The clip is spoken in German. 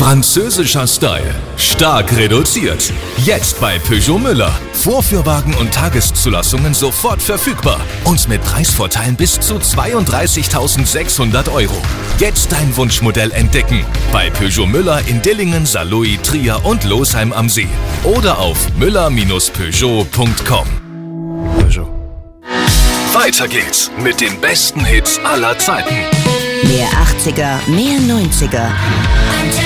Französischer Style. Stark reduziert. Jetzt bei Peugeot Müller. Vorführwagen und Tageszulassungen sofort verfügbar. Und mit Preisvorteilen bis zu 32.600 €. Jetzt dein Wunschmodell entdecken. Bei Peugeot Müller in Dillingen, Saarlouis, Trier und Losheim am See. Oder auf müller-peugeot.com. Peugeot. Weiter geht's mit den besten Hits aller Zeiten. Mehr 80er, mehr 90er.